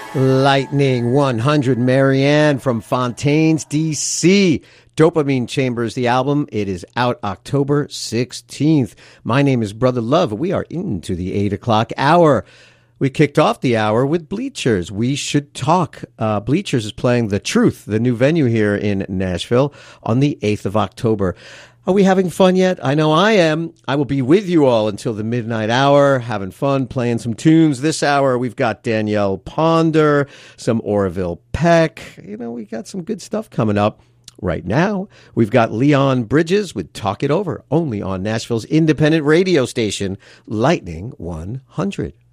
Lightning 100, Marianne from Fontaines, D.C. Dopamine Chambers, the album. It is out October 16th. My name is Brother Love. We are into the 8 o'clock hour. We kicked off the hour with Bleachers. We should talk. Bleachers is playing The Truth, the new venue here in Nashville, on the 8th of October. Are we having fun yet? I know I am. I will be with you all until the midnight hour, having fun, playing some tunes. This hour, we've got Danielle Ponder, some Orville Peck. You know, we got some good stuff coming up. Right now, we've got Leon Bridges with Talk It Over, only on Nashville's independent radio station, Lightning 100.